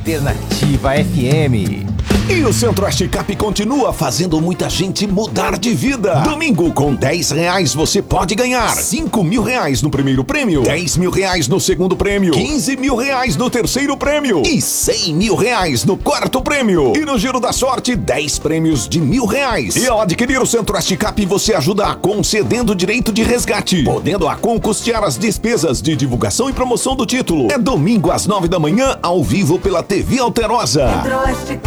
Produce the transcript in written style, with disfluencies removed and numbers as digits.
Alternativa FM. E o Centro-Oeste Cap continua fazendo muita gente mudar de vida. Domingo, com R$10 você pode ganhar R$5.000 no primeiro prêmio, R$10.000 no segundo prêmio, R$15.000 no terceiro prêmio e R$100.000 no quarto prêmio. E no Giro da Sorte, 10 prêmios de R$1.000. E ao adquirir o Centro-Oeste Cap, você ajuda a concedendo direito de resgate, podendo a custear as despesas de divulgação e promoção do título. É domingo às 9 da manhã, ao vivo pela TV Alterosa.